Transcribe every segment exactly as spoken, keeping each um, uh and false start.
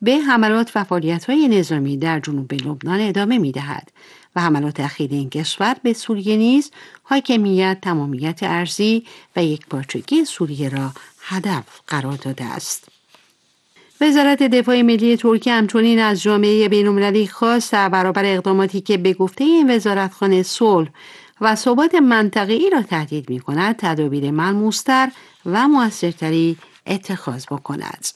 به حملات و فعالیت‌های نظامی در جنوب لبنان ادامه می‌دهد و حملات اخیر این کشور به سوریه نیز حاکمیت، تمامیت ارضی و یکپارچگی سوریه را هدف قرار داده است. وزارت دفاع ملی ترکیه همچنین از جامعه بین‌المللی خواست در برابر اقداماتی که به گفته این وزارتخانه صلح و ثبات منطقه‌ای را تهدید می‌کند، تدابیر ملموس‌تر و مؤثرتری اتخاذ بکند.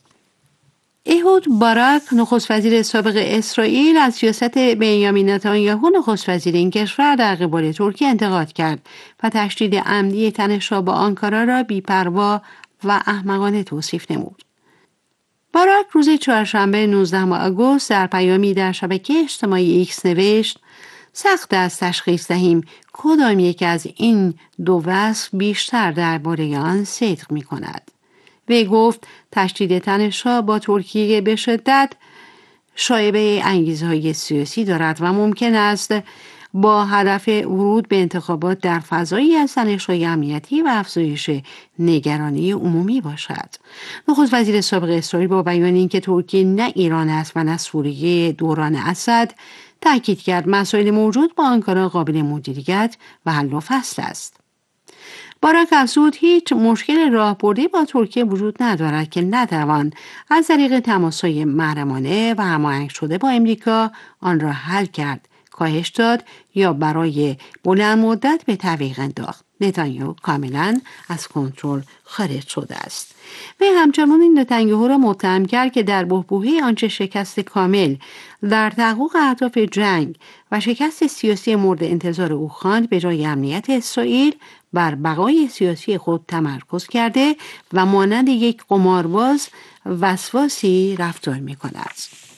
ایهود باراک، نخست وزیر سابق اسرائیل، از سیاست بنیامین نتانیاهو نخست وزیر این کشور در قبال ترکیه انتقاد کرد و تشدید عمدی تنش‌ها با آنکارا را بی‌پروا و احمقانه توصیف نمود. باراک روز چهارشنبه نوزدهم آگوست در پیامی در شبکه اجتماعی ایکس نوشت: سخت است تشخیص دهیم کدام یک از این دو وصف بیشتر درباره آن صدق می کند. وی گفت تشدید تنش‌ها با ترکیه به شدت شایبه انگیزه‌های سیاسی دارد و ممکن است با هدف ورود به انتخابات در فضایی از تنش‌های امنیتی و افزایش نگرانی عمومی باشد. نخست وزیر سابق اسرائیل با بیان اینکه ترکیه نه ایران است و نه سوریه دوران اسد، تاکید کرد مسائل موجود با آنکارا قابل مدیریت و حل و فصل است. باراک افزود هیچ مشکل راهبردی با ترکیه وجود ندارد که نتوان از طریق تماس‌های محرمانه و هماهنگ شده با امریکا آن را حل کرد، کاهش داد یا برای بلند مدت به تعویق انداخت. نتانیاهو کاملا از کنترل خارج شده است. وی همچنان این نتانیاهو را متهم کرد که در بحبوحه آنچه شکست کامل در تحقق اهداف جنگ و شکست سیاسی مورد انتظار او خواند، به جای امنیت اسرائیل بر بقای سیاسی خود تمرکز کرده و مانند یک قمارباز وسواسی رفتار می‌کند.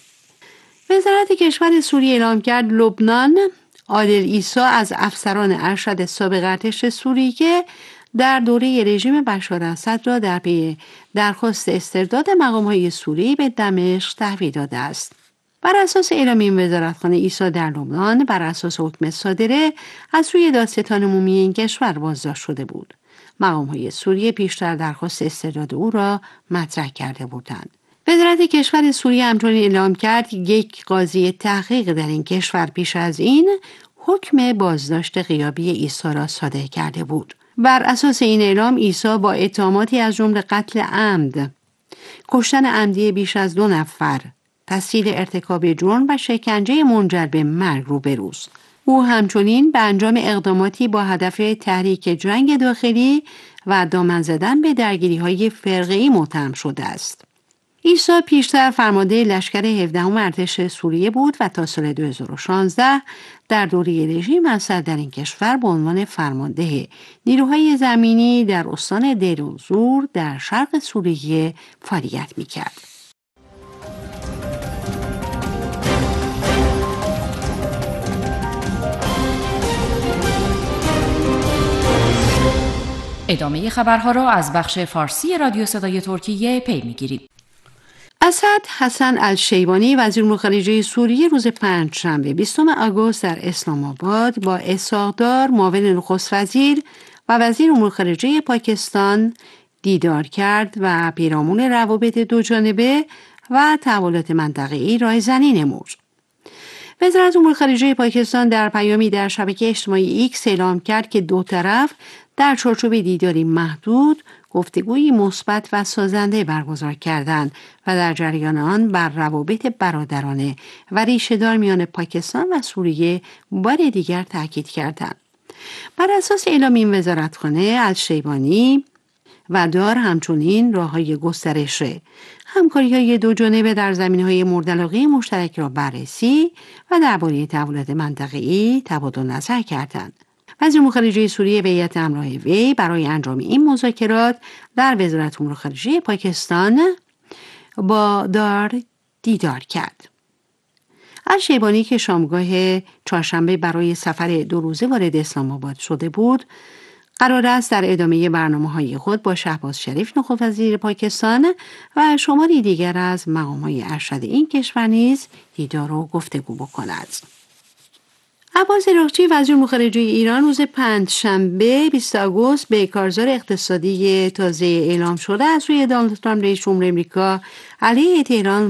وزارت کشور سوریه اعلام کرد لبنان عادل عیسی از افسران ارشد سابق ارتش سوریه در دوره رژیم بشار اسد را در پی درخواست استرداد مقام‌های سوریه به دمشق تحویل داده است. بر اساس اعلام این وزارتخانه، عیسی در لبنان بر اساس حکم صادره از سوی دادستان عمومی این کشور بازداشت شده بود. مقام‌های سوریه پیشتر درخواست استرداد او را مطرح کرده بودند. وزارت کشور سوریه همچنین اعلام کرد یک قاضی تحقیق در این کشور پیش از این حکم بازداشت غیابی عیسی را صادر کرده بود. بر اساس این اعلام، عیسی با اتهاماتی از جمله قتل عمد، کشتن عمدی بیش از دو نفر، تسهیل ارتکاب جرم و شکنجه منجر به مرگ روبروست. او همچنین به انجام اقداماتی با هدف تحریک جنگ داخلی و دامن زدن به درگیری‌های فرقه‌ای متهم شده است. عیسی پیشتر فرمانده لشکر هفدهم ارتش سوریه بود و تا سال دو هزار و شانزده در دوره رژیم اسد در این کشور به عنوان فرمانده نیروهای زمینی در استان دیر الزور در شرق سوریه فعالیت می‌کرد. ادامه خبرها را از بخش فارسی رادیو صدای ترکیه پی می‌گیرید. اسد حسن الشیبانی، وزیر امور خارجه سوریه، روز پنجشنبه بیستم آگوست در اسلام آباد با اسحاق دار، معاون نخست وزیر و وزیر امور خارجه پاکستان دیدار کرد و پیرامون روابط دوجانبه و تحولات منطقه‌ای رایزنی نمود. وزارت امور خارجه پاکستان در پیامی در شبکه اجتماعی ایکس اعلام کرد که دو طرف در چارچوب دیداری محدود گفتگوی مثبت و سازنده برگزار کردند و در جریان آن بر روابط برادرانه و ریشه‌دار میان پاکستان و سوریه بار دیگر تاکید کردند. بر اساس اعلام این وزارتخانه، الشیبانی و دار همچنین راه‌های گسترش همکاری‌های دوجانبه در زمینه‌های مورد علاقه مشترک را بررسی و درباره تحولات منطقه‌ای تبادل نظر کردند. وزیر امور خارجه سوریه و هیئت همراه وی برای انجام این مذاکرات در وزارت امور خارجه پاکستان با دار دیدار کرد. الشیبانی که شامگاه چهارشنبه برای سفر دو روزه وارد اسلام آباد شده بود، قرار است در ادامه برنامه‌های خود با شهباز شریف نخست وزیر پاکستان و شماری دیگر از مقام‌های ارشد این کشور نیز دیدار و گفتگو بکند. عباس عراقچی، وزیر امور خارجه ایران، روز پنجشنبه بیستم آگوست به کارزار اقتصادی تازه اعلام شده از سوی دونالد ترامپ رئیس جمهور آمریکا علیه تهران